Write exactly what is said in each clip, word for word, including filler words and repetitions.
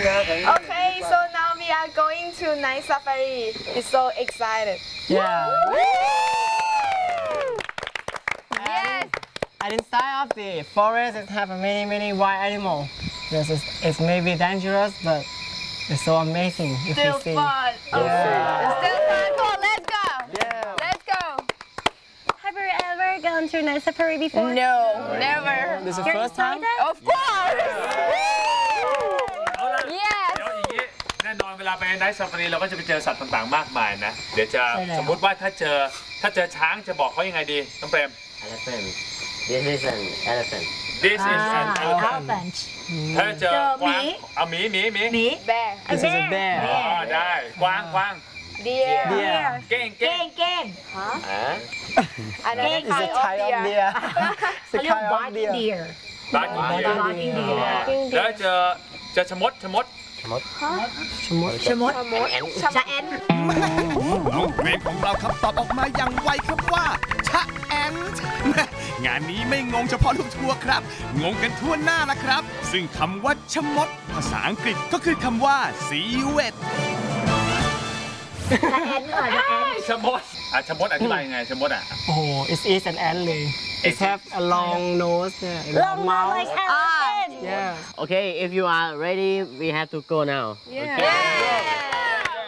Okay, so now we are going to night safari. It's so excited. Yeah. Yes. And inside of the forest, it have a many many wild animal. Yes, it's, it's maybe dangerous, but it's so amazing if Still you see. fun. Yeah. It's still fun. Come on, let's go. Yeah. Let's go. Have you ever gone to night safari before? No, never. This is the You're first time. excited? Of course. เอาล่ะ Yes. เดี๋ยวอย่างนี้แน่นอนเวลาไปไนท์ซาฟารีเราก็จะไปเจอสัตว์ต่างๆมากมายนะ เดี๋ยวจะใช่แล้วสมมุติว่าถ้าเจอถ้าเจอช้างจะบอกเขายังไงดีน้องเปรม Elephant. This is an elephant. This is an elephant Elephant. ถ้าเจอเจอกวางหมีเอาหมีหมีหมี Me? Bear. This is a bear. อ๋อได้กวางกวาง Deer. Deer. เก้งเก้ง Game, game. Huh? Another It's a kind type of of deer. deer. It's a A little kind of barking deer. deer. บาร์กินเดีย Barking deer. แล้วเจอเจอชะมดชะมด Chmot. Chmot. Chmot. An ant. Giant. น้องเบรของเราครับตอบออกมาอย่างไวครับว่าชะแอนท์งานนี้ไม่งงเฉพาะลูกทัวร์ครับ งงกันทั่วหน้าละครับ ซึ่งคำว่าชะมดภาษาอังกฤษก็คือคำว่า civet Giant ก่อน Giant. ชะมดอ่ะชะมดอธิบายยังไงชะมดอ่ะ Oh, it's is an ant เลย It have a long nose, yeah, a Long mouth. like elephant. Yeah. Okay, if you are ready, we have to go now. Yeah.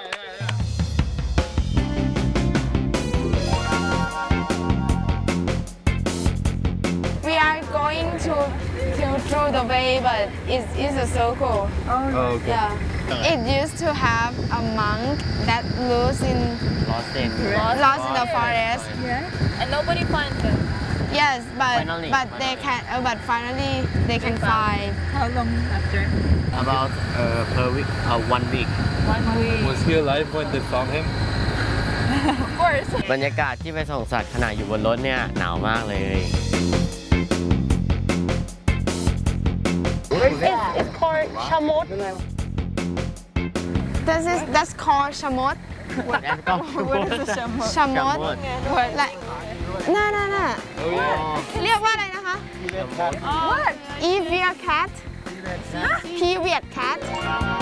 We are going to to through the way, but it's, it's a circle. Oh, okay. Yeah. It used to have a monk that lives in Lost in. lost in the forest. And nobody finds them. Yes, but Finally, but they can uh, but finally they can find. How long after? About uh, per week, uh, one week. One week. Was he alive when they found him Of course. บรรยากาศที่ไปส่งสัตว์ขณะอยู่บนรถเนี่ยหนาวมากเลย It's, it's called chamot. This is that's called shamot. แล้วก็ Shamot. Like น่าน่าน่าเรียกว่าอะไรนะคะ What? Evian cat. Period cat.